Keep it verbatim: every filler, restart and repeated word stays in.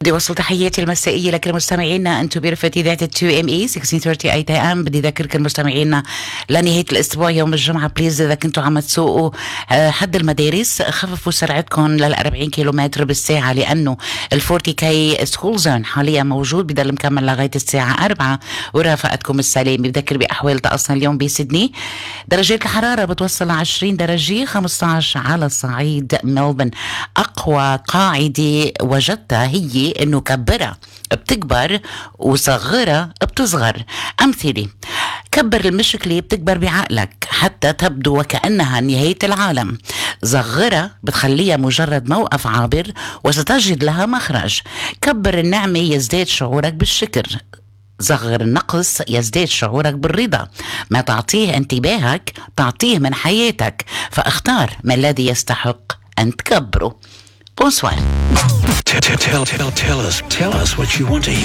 بدي وصل تحياتي المسائية لكل مستمعينا. أنتم برفقة إذاعة تو إم إي ستة ثلاثين إيه إيه إم. بدي أذكركم مستمعينا لنهاية الأسبوع يوم الجمعة بليز إذا كنتوا عم تسوقوا حد المدارس خففوا سرعتكم لل أربعين كيلومتر بالساعة، لأنه الفورتي كي سكول زون حاليا موجود بضل مكمل لغاية الساعة أربعة. ورافقتكم السلام. بذكر بأحوال طقسنا اليوم بسيدني درجات الحرارة بتوصل عشرين درجة، خمسة عشر على صعيد ملبن. أقوى قاعدة وجدتها هي إنه كبرها بتكبر وصغرها بتصغر. أمثلة: كبر المشكلة بتكبر بعقلك حتى تبدو وكأنها نهاية العالم. صغرها بتخليها مجرد موقف عابر وستجد لها مخرج. كبر النعمة يزداد شعورك بالشكر. صغر النقص يزداد شعورك بالرضا. ما تعطيه انتباهك تعطيه من حياتك، فاختار ما الذي يستحق أن تكبره. Bonsoir. Tell, tell, tell, tell us, tell us what you want to hear.